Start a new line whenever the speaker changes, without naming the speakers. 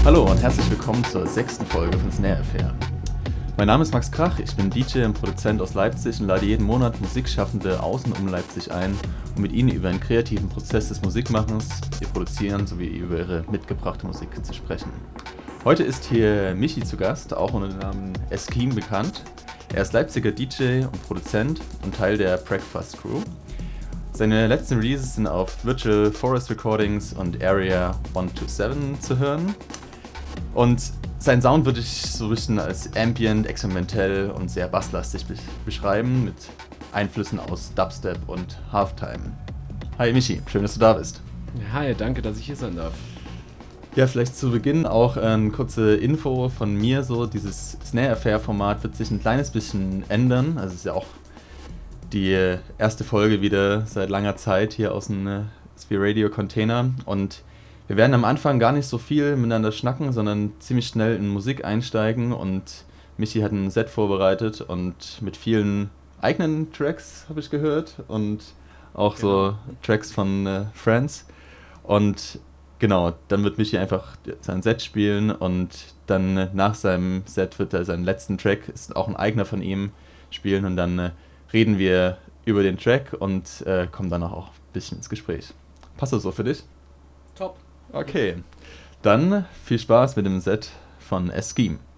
Hallo und herzlich willkommen zur 6. Folge von Snare Affair. Mein Name ist Max Krach, ich bin DJ und Produzent aus Leipzig und lade jeden Monat Musikschaffende außen um Leipzig ein, um mit ihnen über den kreativen Prozess des Musikmachens, ihr Produzieren sowie über ihre mitgebrachte Musik zu sprechen. Heute ist hier Michi zu Gast, auch unter dem Namen Eskim bekannt. Er ist Leipziger DJ und Produzent und Teil der Breakfast Crew. Seine letzten Releases sind auf Virtual Forest Recordings und Area 127 zu hören. Und sein Sound würde ich so ein bisschen als ambient, experimentell und sehr basslastig beschreiben, mit Einflüssen aus Dubstep und Halftime. Hi Michi, schön, dass du da bist.
Hi, danke, dass ich hier sein darf.
Ja, vielleicht zu Beginn auch eine kurze Info von mir. So, dieses Snare Affair Format wird sich ein kleines bisschen ändern. Also es ist ja auch die erste Folge wieder seit langer Zeit hier aus dem Sphere Radio Container. Und wir werden am Anfang gar nicht so viel miteinander schnacken, sondern ziemlich schnell in Musik einsteigen. Und Michi hat ein Set vorbereitet und mit vielen eigenen Tracks, habe ich gehört. Und auch so Tracks von Friends. Und genau, dann wird Michi einfach sein Set spielen und dann nach seinem Set wird er seinen letzten Track, ist auch ein eigener von ihm, spielen und dann reden wir über den Track und kommen dann auch ein bisschen ins Gespräch. Passt das so für dich?
Top.
Okay, dann viel Spaß mit dem Set von Eskim.